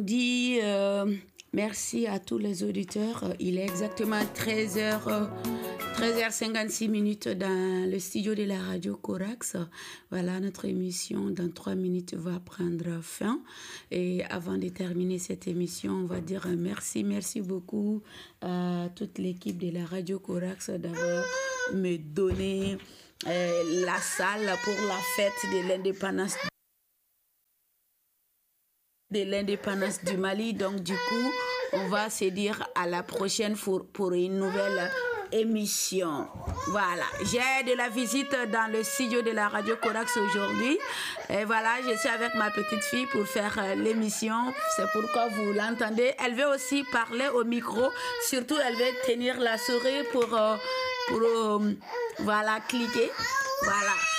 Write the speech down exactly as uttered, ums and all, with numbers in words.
Dis euh, merci à tous les auditeurs. Il est exactement treize heures, treize heures cinquante-six minutes dans le studio de la radio Corax. Voilà, notre émission dans trois minutes va prendre fin. Et avant de terminer cette émission, on va dire merci, merci beaucoup à toute l'équipe de la radio Corax d'avoir me donné euh, la salle pour la fête de l'indépendance de l'indépendance du Mali. Donc du coup, on va se dire à la prochaine pour, pour une nouvelle émission. Voilà, j'ai de la visite dans le studio de la radio Corax aujourd'hui. Et voilà, je suis avec ma petite fille pour faire euh, l'émission. C'est pourquoi vous l'entendez. Elle veut aussi parler au micro. Surtout, elle veut tenir la souris pour, euh, pour euh, voilà, cliquer. Voilà.